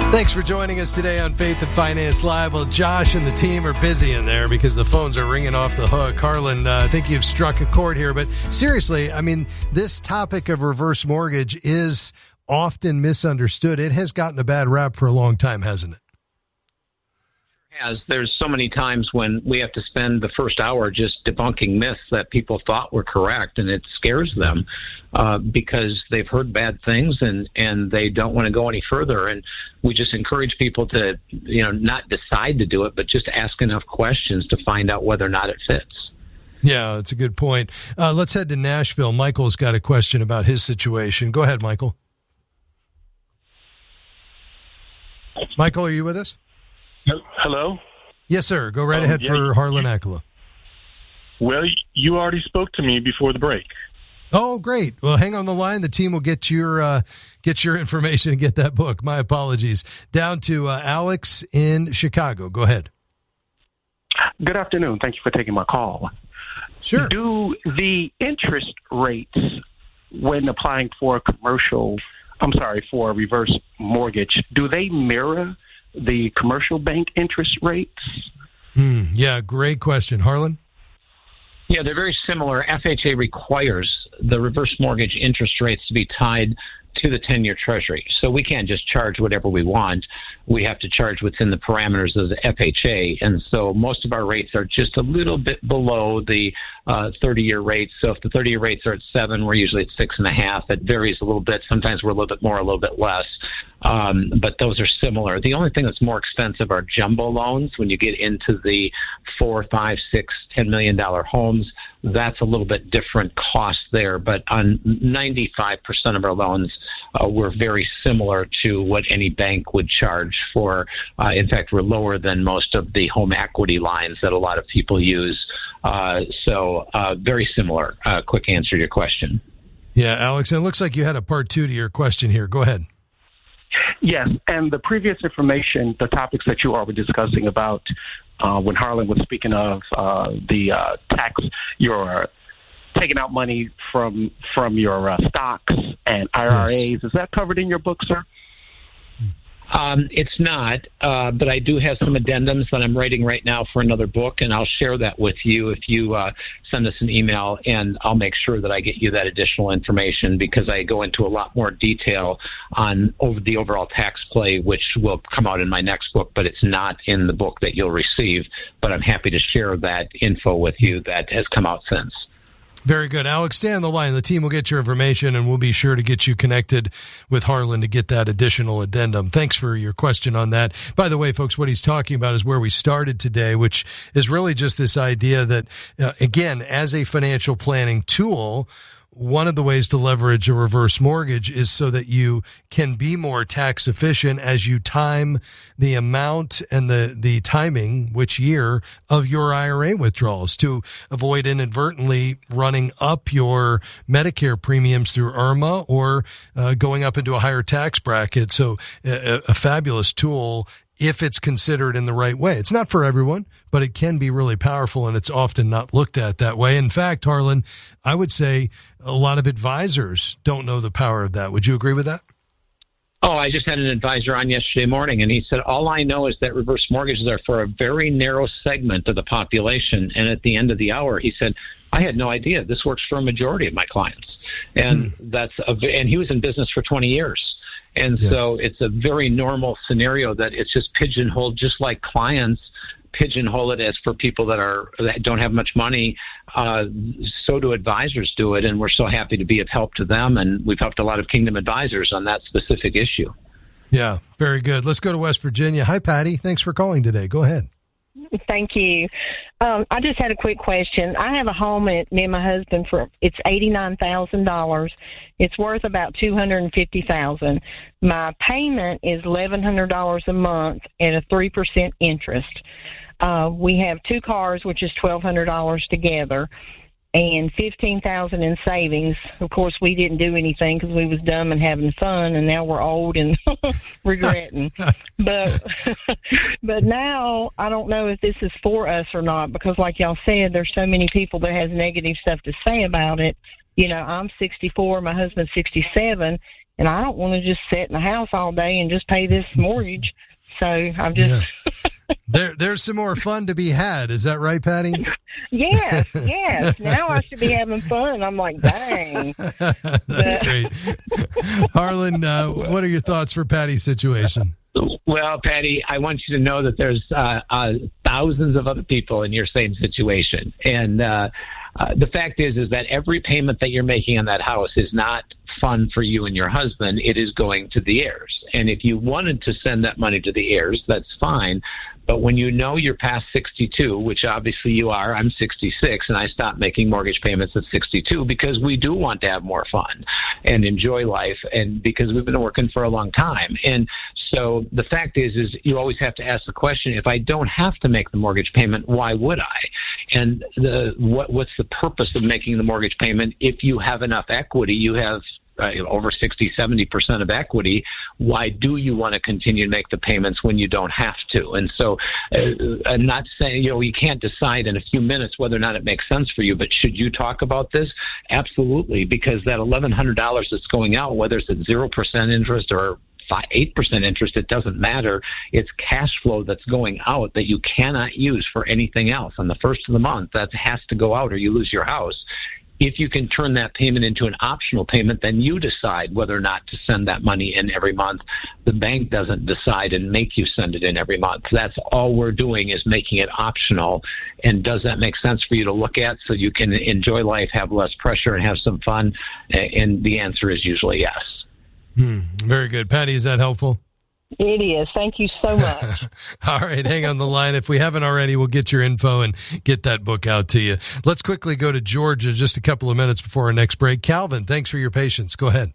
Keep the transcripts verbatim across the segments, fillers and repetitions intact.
Thanks for joining us today on Faith and Finance Live. Well, Josh and the team are busy in there because the phones are ringing off the hook. Harlan, uh, I think you've struck a chord here. But seriously, I mean, this topic of reverse mortgage is often misunderstood. It has gotten a bad rap for a long time, hasn't it? As there's so many times when we have to spend the first hour just debunking myths that people thought were correct, and it scares them uh, because they've heard bad things and, and they don't want to go any further. And we just encourage people to, you know, not decide to do it, but just ask enough questions to find out whether or not it fits. Yeah, that's a good point. Uh, let's head to Nashville. Michael's got a question about his situation. Go ahead, Michael. Michael, are you with us? Hello? Yes, sir. Go right um, ahead yeah, for Harlan Akula. Well, you already spoke to me before the break. Oh, great. Well, hang on the line. The team will get your uh, get your information and get that book. My apologies. Down to uh, Alex in Chicago. Go ahead. Good afternoon. Thank you for taking my call. Sure. Do the interest rates when applying for a commercial, I'm sorry, for a reverse mortgage, do they mirror the commercial bank interest rates? Hmm. Yeah, great question. Harlan? Yeah, they're very similar. F H A requires the reverse mortgage interest rates to be tied to the ten-year Treasury. So we can't just charge whatever we want. We have to charge within the parameters of the F H A. And so most of our rates are just a little bit below the uh, thirty-year rates. So if the thirty-year rates are at seven, we're usually at six and a half. It varies a little bit. Sometimes we're a little bit more, a little bit less. Um, but those are similar. The only thing that's more expensive are jumbo loans. When you get into the four, five, six, ten million dollar homes, that's a little bit different cost there. But on ninety-five percent of our loans, uh, we're very similar to what any bank would charge for. Uh, in fact, we're lower than most of the home equity lines that a lot of people use. Uh, so uh, very similar. Uh, quick answer to your question. Yeah, Alex, it looks like you had a part two to your question here. Go ahead. Yes, and the previous information, the topics that you all were discussing about uh, when Harlan was speaking of uh, the uh, tax, your taking out money from from your uh, stocks and I R As, yes. Is that covered in your book, sir? Um, it's not, uh, but I do have some addendums that I'm writing right now for another book, and I'll share that with you if you uh, send us an email, and I'll make sure that I get you that additional information because I go into a lot more detail on over the overall tax play, which will come out in my next book, but it's not in the book that you'll receive. But I'm happy to share that info with you that has come out since. Very good. Alex, stay on the line. The team will get your information, and we'll be sure to get you connected with Harlan to get that additional addendum. Thanks for your question on that. By the way, folks, what he's talking about is where we started today, which is really just this idea that, uh, again, as a financial planning tool, one of the ways to leverage a reverse mortgage is so that you can be more tax efficient as you time the amount and the, the timing, which year, of your I R A withdrawals to avoid inadvertently running up your Medicare premiums through I R M A or uh, going up into a higher tax bracket. So a, a fabulous tool if it's considered in the right way. It's not for everyone, but it can be really powerful, and it's often not looked at that way. In fact, Harlan, I would say a lot of advisors don't know the power of that. Would you agree with that? Oh, I just had an advisor on yesterday morning, and he said, all I know is that reverse mortgages are for a very narrow segment of the population. And at the end of the hour, he said, I had no idea. This works for a majority of my clients. And hmm. that's a, and he was in business for twenty years. And yeah. so it's a very normal scenario that it's just pigeonholed, just like clients pigeonhole it as for people that are that don't have much money. Uh, so do advisors do it, and we're so happy to be of help to them. And we've helped a lot of Kingdom advisors on that specific issue. Yeah, very good. Let's go to West Virginia. Hi, Patty. Thanks for calling today. Go ahead. Thank you. Um, I just had a quick question. I have a home at me and my husband for it's eighty-nine thousand dollars. It's worth about two hundred and fifty thousand dollars. My payment is eleven hundred dollars a month at a three percent interest. Uh, we have two cars, which is twelve hundred dollars together, and fifteen thousand dollars in savings. Of course, we didn't do anything because we was dumb and having fun, and now we're old and regretting. But but now I don't know if this is for us or not, because like y'all said, there's so many people that has negative stuff to say about it. You know, I'm sixty-four, my husband's sixty-seven, and I don't want to just sit in the house all day and just pay this mortgage. So I'm just yeah. there. There's some more fun to be had. Is that right, Patty? Yes, yes. Now I should be having fun. I'm like, dang. That's but, great. Harlan, uh, what are your thoughts for Patty's situation? Well, Patty, I want you to know that there's uh, uh, thousands of other people in your same situation. And uh, uh, the fact is, is that every payment that you're making on that house is not fun for you and your husband. It is going to the heirs. And if you wanted to send that money to the heirs, that's fine. But when you know you're past sixty-two, which obviously you are, I'm sixty-six, and I stopped making mortgage payments at sixty-two because we do want to have more fun and enjoy life, and because we've been working for a long time. And so the fact is, is you always have to ask the question, if I don't have to make the mortgage payment, why would I? And the what what's the purpose of making the mortgage payment? If you have enough equity, you have Uh, you know, over sixty, seventy percent of equity, why do you want to continue to make the payments when you don't have to? And so uh, I'm not saying, you know, you can't decide in a few minutes whether or not it makes sense for you, but should you talk about this? Absolutely, because that eleven hundred dollars that's going out, whether it's at zero percent interest or five, eight percent interest, it doesn't matter. It's cash flow that's going out that you cannot use for anything else. On the first of the month, that has to go out or you lose your house. If you can turn that payment into an optional payment, then you decide whether or not to send that money in every month. The bank doesn't decide and make you send it in every month. That's all we're doing is making it optional. And does that make sense for you to look at so you can enjoy life, have less pressure, and have some fun? And the answer is usually yes. Hmm, very good. Patty, is that helpful? It is. Thank you so much. All right, hang on the line. If we haven't already, we'll get your info and get that book out to you. Let's quickly go to Georgia just a couple of minutes before our next break. Calvin, thanks for your patience. Go ahead.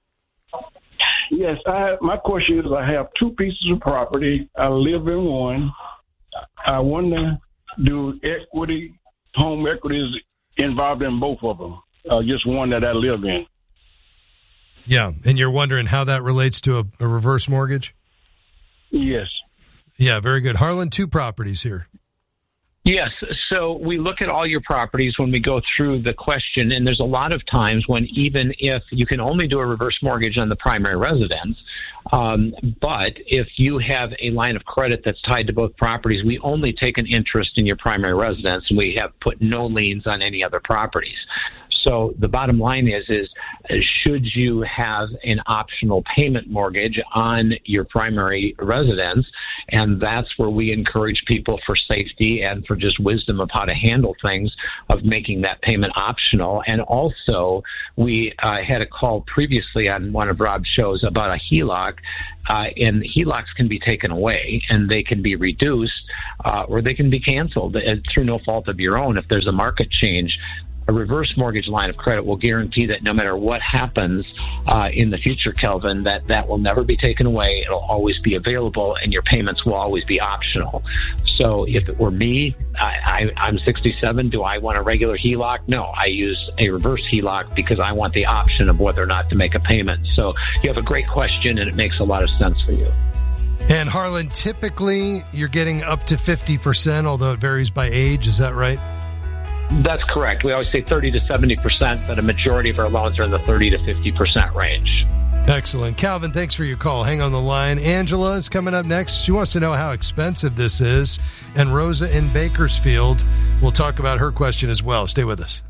Yes, I, my question is, I have two pieces of property. I live in one. I wonder, do equity, home equity is involved in both of them? Uh, just one that I live in. Yeah, and you're wondering how that relates to a, a reverse mortgage? Yes. Yeah, very good. Harlan, two properties here. Yes. So we look at all your properties when we go through the question, and there's a lot of times when even if you can only do a reverse mortgage on the primary residence, um, but if you have a line of credit that's tied to both properties, we only take an interest in your primary residence, and we have put no liens on any other properties. So the bottom line is, is should you have an optional payment mortgage on your primary residence? And that's where we encourage people for safety and for just wisdom of how to handle things, of making that payment optional. And also, we uh, had a call previously on one of Rob's shows about a H E L O C. Uh, and H E L O Cs can be taken away, and they can be reduced, uh, or they can be canceled uh, through no fault of your own if there's a market change. A reverse mortgage line of credit will guarantee that no matter what happens uh, in the future, Kelvin, that that will never be taken away. It'll always be available, and your payments will always be optional. So if it were me, I, I, I'm sixty-seven. Do I want a regular H E L O C? No, I use a reverse H E L O C because I want the option of whether or not to make a payment. So you have a great question, and it makes a lot of sense for you. And Harlan, typically you're getting up to fifty percent, although it varies by age. Is that right? That's correct. We always say thirty to seventy percent, but a majority of our loans are in the thirty to fifty percent range. Excellent. Calvin, thanks for your call. Hang on the line. Angela is coming up next. She wants to know how expensive this is. And Rosa in Bakersfield will talk about her question as well. Stay with us.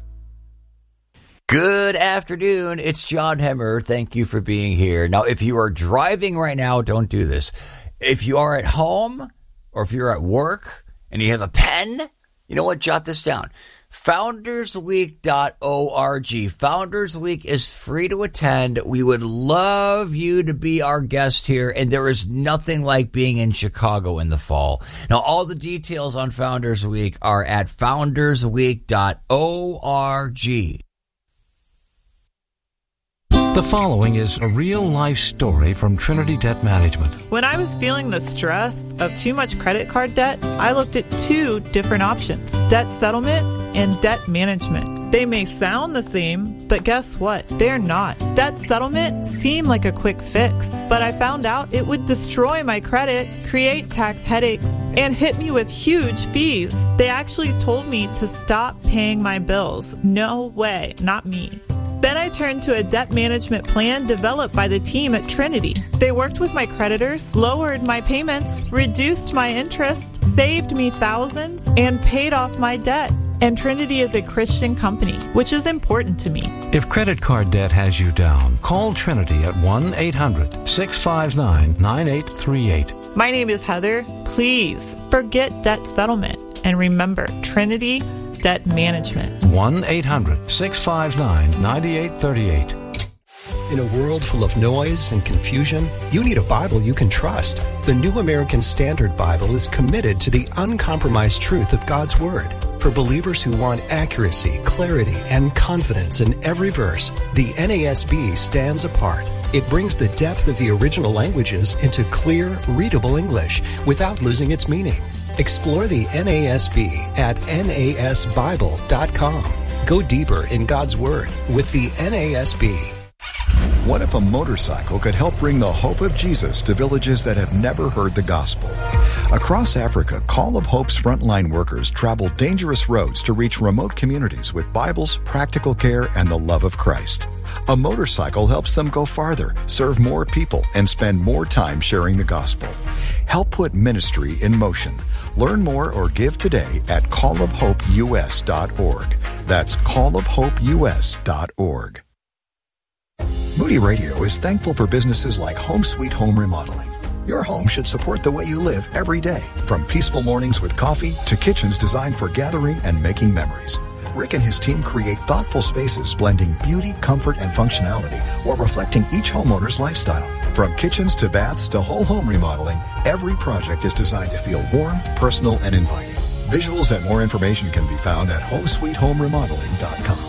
Good afternoon. It's John Hemmer. Thank you for being here. Now, if you are driving right now, don't do this. If you are at home or if you're at work and you have a pen, you know what? Jot this down. founders week dot org. Founders Week is free to attend. We would love you to be our guest here, and there is nothing like being in Chicago in the fall. Now, all the details on Founders Week are at founders week dot org. The following is a real-life story from Trinity Debt Management. When I was feeling the stress of too much credit card debt, I looked at two different options: debt settlement and debt management. They may sound the same, but guess what? They're not. Debt settlement seemed like a quick fix, but I found out it would destroy my credit, create tax headaches, and hit me with huge fees. They actually told me to stop paying my bills. No way, not me. Then I turned to a debt management plan developed by the team at Trinity. They worked with my creditors, lowered my payments, reduced my interest, saved me thousands, and paid off my debt. And Trinity is a Christian company, which is important to me. If credit card debt has you down, call Trinity at one eight hundred six five nine nine eight three eight. My name is Heather. Please forget debt settlement and remember Trinity Debt Management. one eight hundred six five nine nine eight three eight. In a world full of noise and confusion, you need a Bible you can trust. The New American Standard Bible is committed to the uncompromised truth of God's Word. For believers who want accuracy, clarity, and confidence in every verse, the N A S B stands apart. It brings the depth of the original languages into clear, readable English without losing its meaning. Explore the N A S B at N A S Bible dot com. Go deeper in God's Word with the N A S B. What if a motorcycle could help bring the hope of Jesus to villages that have never heard the gospel? Across Africa, Call of Hope's frontline workers travel dangerous roads to reach remote communities with Bibles, practical care, and the love of Christ. A motorcycle helps them go farther, serve more people, and spend more time sharing the gospel. Help put ministry in motion. Learn more or give today at call of hope U S dot org. That's call of hope U S dot org. Moody Radio is thankful for businesses like Home Sweet Home Remodeling. Your home should support the way you live every day, from peaceful mornings with coffee to kitchens designed for gathering and making memories. Rick and his team create thoughtful spaces blending beauty, comfort, and functionality while reflecting each homeowner's lifestyle. From kitchens to baths to whole home remodeling, every project is designed to feel warm, personal, and inviting. Visuals and more information can be found at home sweet home remodeling dot com.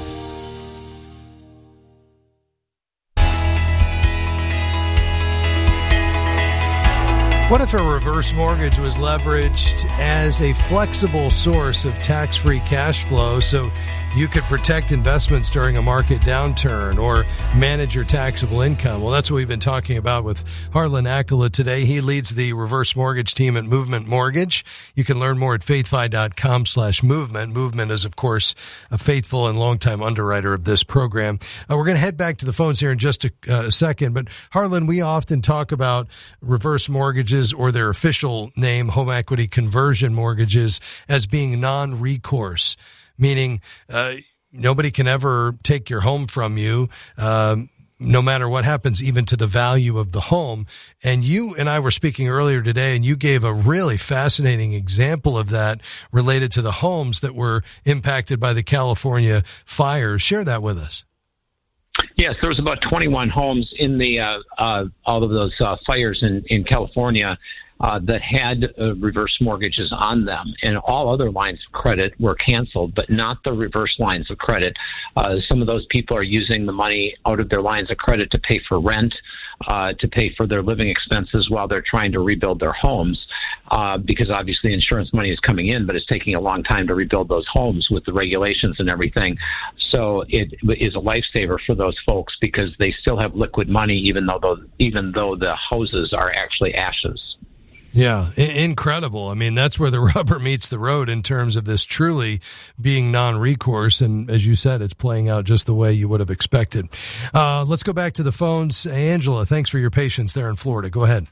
What if a reverse mortgage was leveraged as a flexible source of tax-free cash flow so you could protect investments during a market downturn or manage your taxable income? Well, that's what we've been talking about with Harlan Accola today. He leads the reverse mortgage team at Movement Mortgage. You can learn more at faithfi dot com slash movement. Movement is, of course, a faithful and longtime underwriter of this program. Uh, we're going to head back to the phones here in just a, uh, a second. But, Harlan, we often talk about reverse mortgages, or their official name, home equity conversion mortgages, as being non-recourse, meaning uh, nobody can ever take your home from you, um, no matter what happens, even to the value of the home. And you and I were speaking earlier today, and you gave a really fascinating example of that related to the homes that were impacted by the California fires. Share that with us. Yes, there was about twenty-one homes in the uh, uh, all of those uh, fires in, in California uh, that had uh, reverse mortgages on them, and all other lines of credit were canceled, but not the reverse lines of credit. Uh, some of those people are using the money out of their lines of credit to pay for rent, uh, to pay for their living expenses while they're trying to rebuild their homes, uh, because obviously insurance money is coming in, but it's taking a long time to rebuild those homes with the regulations and everything. So it is a lifesaver for those folks because they still have liquid money, even though the, even though the houses are actually ashes. Yeah, incredible. I mean, that's where the rubber meets the road in terms of this truly being non-recourse. And as you said, it's playing out just the way you would have expected. Uh, let's go back to the phones. Angela, thanks for your patience there in Florida. Go ahead.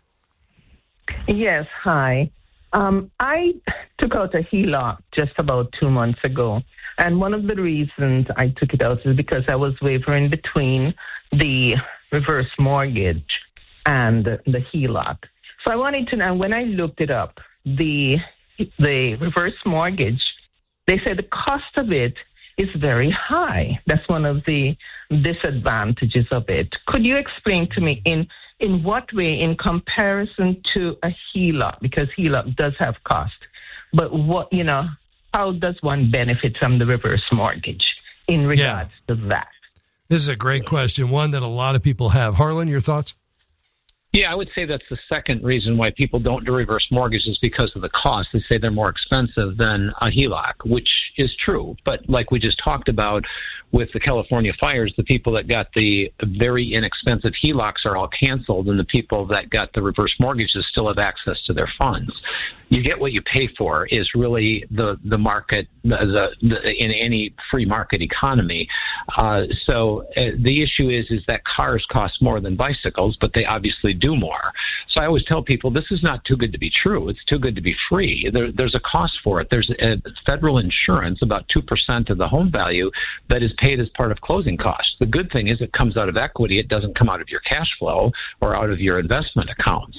Yes, hi. Um, I took out a H E L O C just about two months ago. And one of the reasons I took it out is because I was wavering between the reverse mortgage and the H E L O C. So I wanted to know, when I looked it up, the the reverse mortgage, they said the cost of it is very high. That's one of the disadvantages of it. Could you explain to me in in what way, in comparison to a H E L O C, because H E L O C does have cost, but what, you know, how does one benefit from the reverse mortgage in regards yeah. to that? This is a great question, one that a lot of people have. Harlan, your thoughts? Yeah, I would say that's the second reason why people don't do reverse mortgages, because of the cost. They say they're more expensive than a H E L O C, which is true. But like we just talked about with the California fires, the people that got the very inexpensive H E L O Cs are all canceled, and the people that got the reverse mortgages still have access to their funds. You get what you pay for is really the the market the, the, the in any free market economy. Uh, so uh, the issue is is that cars cost more than bicycles, but they obviously do more. So I always tell people this is not too good to be true. It's too good to be free. There, there's a cost for it. There's a federal insurance, about two percent of the home value, that is paid as part of closing costs. The good thing is it comes out of equity. It doesn't come out of your cash flow or out of your investment accounts.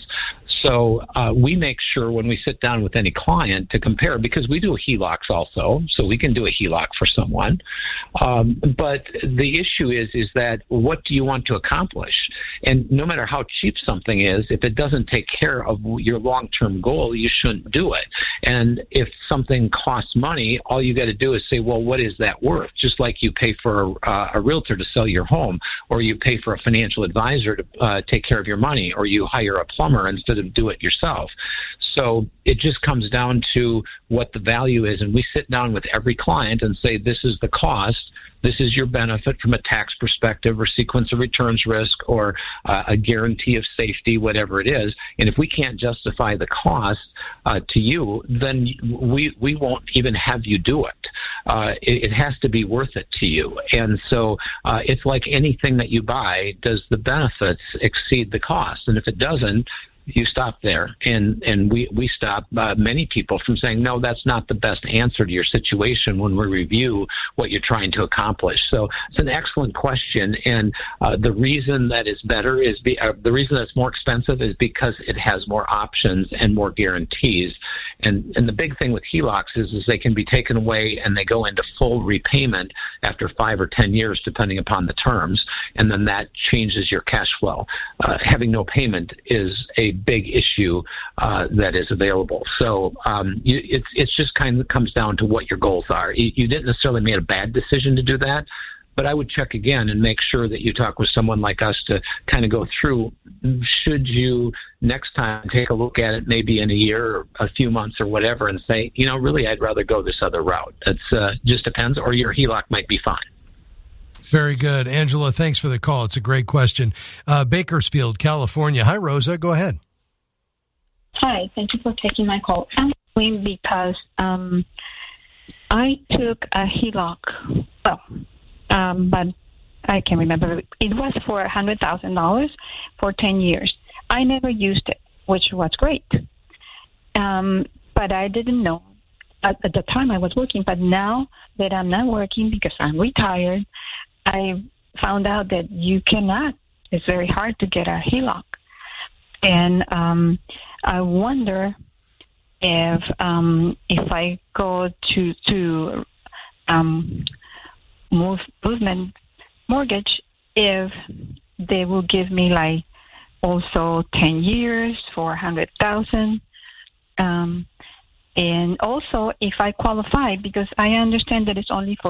So uh, we make sure when we sit down with any client to compare, because we do a H E L O Cs also, so we can do a H E L O C for someone. Um, but the issue is, is that what do you want to accomplish? And no matter how cheap something is, if it doesn't take care of your long-term goal, you shouldn't do it. And if something costs money, all you got to do is say, well, what is that worth? Just like you pay for a, a realtor to sell your home, or you pay for a financial advisor to uh, take care of your money, or you hire a plumber instead of do it yourself. So it just comes down to what the value is. And we sit down with every client and say, this is the cost. This is your benefit from a tax perspective or sequence of returns risk or uh, a guarantee of safety, whatever it is. And if we can't justify the cost uh, to you, then we we won't even have you do it. Uh, it. It has to be worth it to you. And so uh, it's like anything that you buy. Does the benefits exceed the cost? And if it doesn't, you stop there, and, and we, we stop uh, many people from saying, no, that's not the best answer to your situation when we review what you're trying to accomplish. So it's an excellent question, and uh, the reason that it's better is be, uh, the reason that's more expensive is because it has more options and more guarantees. And, and the big thing with H E L O Cs is, is they can be taken away and they go into full repayment after five or ten years, depending upon the terms, and then that changes your cash flow. Uh, having no payment is a big issue uh, that is available. So um, you, it's it's just kind of comes down to what your goals are. You, you didn't necessarily make a bad decision to do that, but I would check again and make sure that you talk with someone like us to kind of go through, should you next time take a look at it maybe in a year or a few months or whatever and say, you know, really, I'd rather go this other route. It uh, just depends, or your H E L O C might be fine. Very good. Angela, thanks for the call. It's a great question. Uh, Bakersfield, California. Hi, Rosa. Go ahead. Hi. Thank you for taking my call. I'm calling because um, I took a H E L O C. Well, um, but I can't remember. It was for one hundred thousand dollars for ten years. I never used it, which was great. Um, but I didn't know. At, at the time I was working, but now that I'm not working because I'm retired, I found out that you cannot. It's very hard to get a H E L O C. And um, I wonder if um, if I go to to um, move, movement mortgage, if they will give me like also ten years for a hundred thousand. Um, and also if I qualify, because I understand that it's only for